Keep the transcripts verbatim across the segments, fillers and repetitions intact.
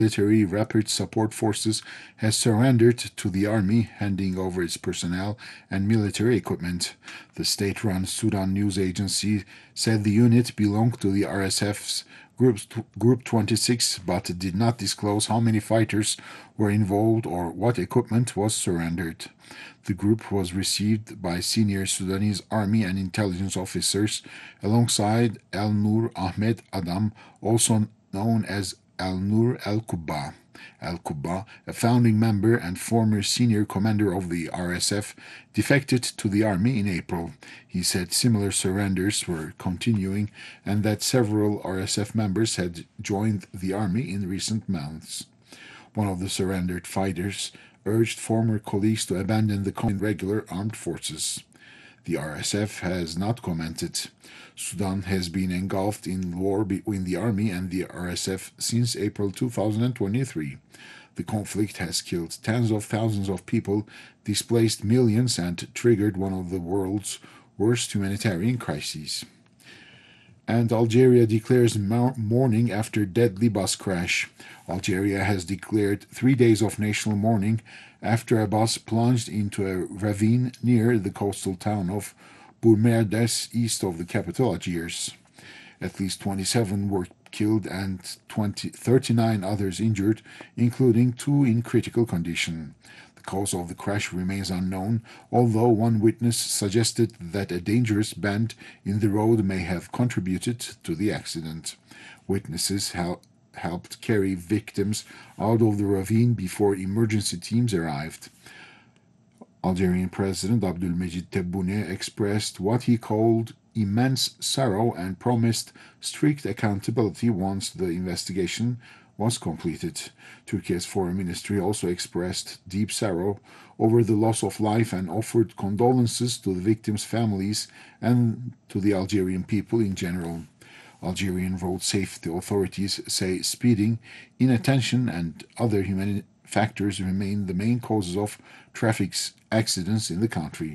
Military Rapid Support Forces has surrendered to the army, handing over its personnel and military equipment. The state-run Sudan news agency said the unit belonged to the R S F's Group, Group twenty-six, but did not disclose how many fighters were involved or what equipment was surrendered. The group was received by senior Sudanese army and intelligence officers alongside Al Nur Ahmed Adam, also known as Al Nur Al Kuba. Al Kuba, a founding member and former senior commander of the R S F, defected to the army in April. He said similar surrenders were continuing and that several R S F members had joined the army in recent months. One of the surrendered fighters urged former colleagues to abandon the regular armed forces. The R S F has not commented. Sudan has been engulfed in war between the army and the R S F since April two thousand twenty-three. The conflict has killed tens of thousands of people, displaced millions, and triggered one of the world's worst humanitarian crises. And Algeria declares mourning after deadly bus crash. Algeria has declared three days of national mourning after a bus plunged into a ravine near the coastal town of Bourmerdes, east of the capital, Algiers. At least twenty-seven were killed and twenty, thirty-nine others injured, including two in critical condition. The cause of the crash remains unknown, although one witness suggested that a dangerous bend in the road may have contributed to the accident. Witnesses hel- helped carry victims out of the ravine before emergency teams arrived. Algerian President Abdelmejid Tebboune expressed what he called immense sorrow and promised strict accountability once the investigation was completed. Turkey's foreign ministry also expressed deep sorrow over the loss of life and offered condolences to the victims' families and to the Algerian people in general. Algerian road safety authorities say speeding, inattention, and other human factors remain the main causes of traffic accidents in the country.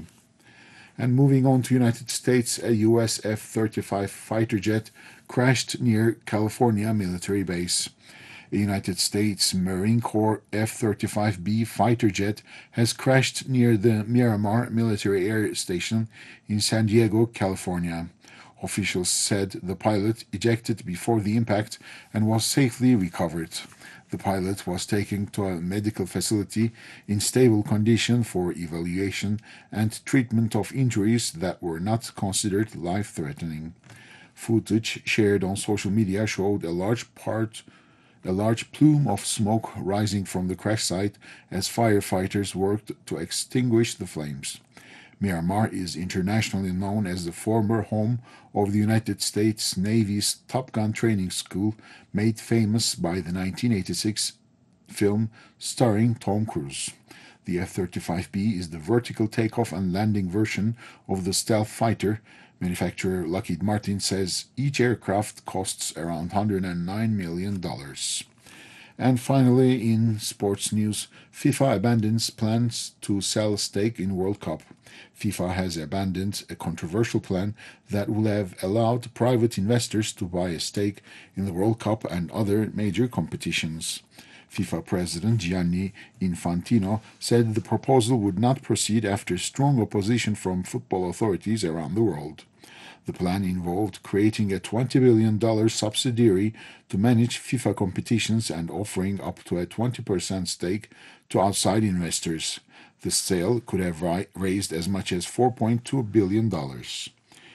And moving on to United States, a U S F thirty-five fighter jet crashed near California military base. A United States Marine Corps F thirty-five B fighter jet has crashed near the Miramar military air station in San Diego, California. Officials said the pilot ejected before the impact and was safely recovered. The pilot was taken to a medical facility in stable condition for evaluation and treatment of injuries that were not considered life-threatening. Footage shared on social media showed a large part a large plume of smoke rising from the crash site as firefighters worked to extinguish the flames. Miramar is internationally known as the former home of the United States Navy's Top Gun training school, made famous by the nineteen eighty-six film starring Tom Cruise. The F thirty-five B is the vertical takeoff and landing version of the stealth fighter. Manufacturer Lockheed Martin says each aircraft costs around one hundred nine million dollars. And finally, in sports news, FIFA abandons plans to sell a stake in World Cup. FIFA has abandoned a controversial plan that would have allowed private investors to buy a stake in the World Cup and other major competitions. FIFA President Gianni Infantino said the proposal would not proceed after strong opposition from football authorities around the world. The plan involved creating a twenty billion dollars subsidiary to manage FIFA competitions and offering up to a twenty percent stake to outside investors. The sale could have raised as much as four point two billion dollars.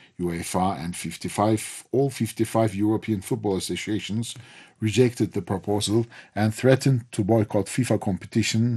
UEFA and fifty-five, all fifty-five European football associations rejected the proposal and threatened to boycott FIFA competition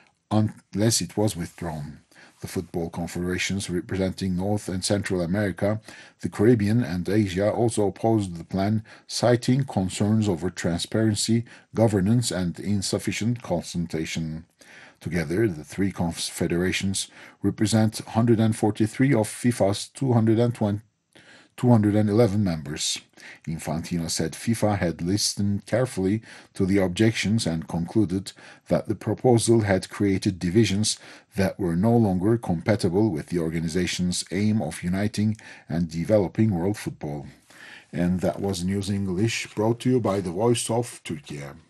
unless it was withdrawn. The football confederations representing North and Central America, the Caribbean, and Asia also opposed the plan, citing concerns over transparency, governance, and insufficient consultation. Together, the three confederations represent one hundred forty-three of FIFA's two hundred twenty two hundred eleven members. Infantino said FIFA had listened carefully to the objections and concluded that the proposal had created divisions that were no longer compatible with the organization's aim of uniting and developing world football. And that was News English, brought to you by the Voice of Turkey.